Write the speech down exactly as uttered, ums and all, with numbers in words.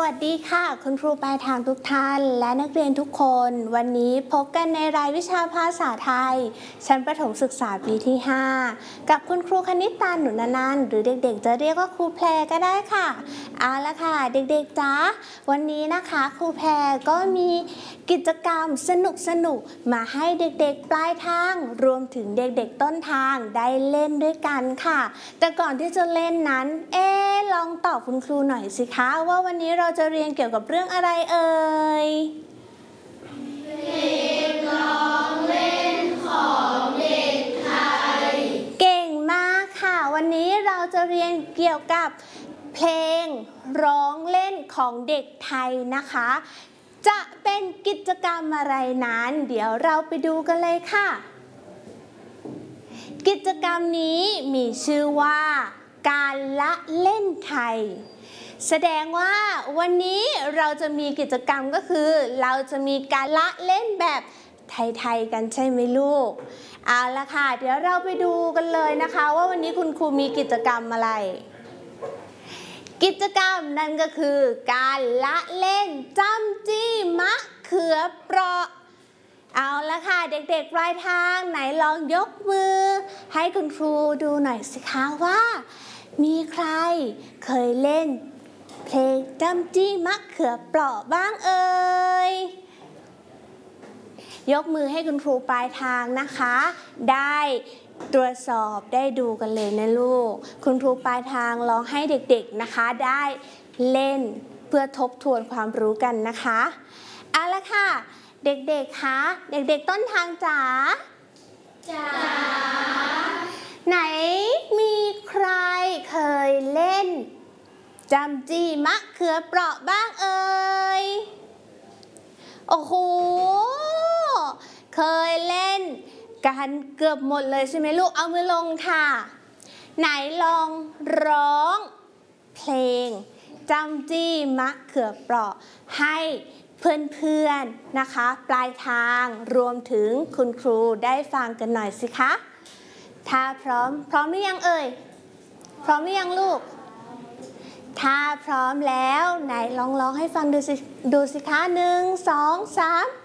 วัสดีค่ะคุณครูปลายทางทุกท่านและนักเรียนทุกคนวันนี้พบกันในรายวิชาภาษาไทยชั้นประถมศึกษาปีที่ห้ากับคุณครูคณิตตาหนุนนันท์หรือเด็กๆจะเรียกว่าครูแพรก็ได้ค่ะเอาละค่ะเด็กๆจ้าวันนี้นะคะครูแพรก็มีกิจกรรมสนุกๆมาให้เด็กๆปลายทางรวมถึงเด็กๆต้นทางได้เล่นด้วยกันค่ะแต่ก่อนที่จะเล่นนั้นเอ๊ลองตอบคุณครูหน่อยสิคะว่าวันนี้เราจะเรียนเกี่ยวกับเรื่องอะไรเอ่ยเพลงร้องเล่นของเด็กไทยเก่งมากค่ะวันนี้เราจะเรียนเกี่ยวกับเพลงร้องเล่นของเด็กไทยนะคะจะเป็นกิจกรรมอะไรนั้นเดี๋ยวเราไปดูกันเลยค่ะกิจกรรมนี้มีชื่อว่าการละเล่นไทยแสดงว่าวันนี้เราจะมีกิจกรรมก็คือเราจะมีการละเล่นแบบไทยๆกันใช่ไหมลูกเอาละค่ะเดี๋ยวเราไปดูกันเลยนะคะว่าวันนี้คุณครูมีกิจกรรมอะไรกิจกรรมนั่นก็คือการละเล่นจ้ำจี้มะเขือเปราะเอาละค่ะเด็กๆปลายทางไหนลองยกมือให้คุณครูดูหน่อยสิคะว่ามีใครเคยเล่นเพลงจ้ำจี้มะเขือเปราะบ้างเอ่ยยกมือให้คุณครูปลายทางนะคะได้ตรวจสอบได้ดูกันเลยนะลูกคุณครูปลายทางลองให้เด็กๆนะคะได้เล่นเพื่อทบทวนความรู้กันนะคะเอาละค่ะเด็กๆคะเด็กๆต้นทางจ๋าจ๋าไหนมีใครเคยเล่นจำจี้มะเขือเปราะบ้างเอ่ยโอ้โหเคยเล่นกันเกือบหมดเลยใช่ไหมลูกเอามือลงค่ะไหนลองร้องเพลงจำจี้มะเขือเปราะให้เพื่อนๆนะคะปลายทางรวมถึงคุณครูได้ฟังกันหน่อยสิคะถ้าพร้อมพร้อมหรือยังเอ่ยพร้อมหรือยังลูกถ้าพร้อมแล้วไหนลองร้องให้ฟังดูสิดูสิคะหนึ่งสองสาม